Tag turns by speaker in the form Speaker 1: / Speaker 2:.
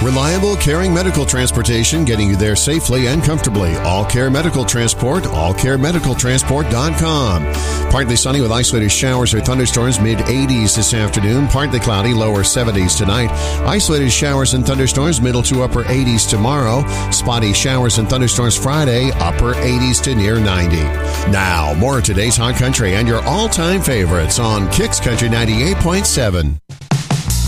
Speaker 1: Reliable, caring medical transportation getting you there safely and comfortably. All Care Medical Transport, allcaremedicaltransport.com. Partly sunny with isolated showers or thunderstorms, mid-80s this afternoon. Partly cloudy, lower 70s tonight. Isolated showers and thunderstorms, middle to upper 80s tomorrow. Spotty showers and thunderstorms Friday, upper 80s to near 90. Now, more of today's Hot Country and your all-time favorites on Kicks Country 98.7.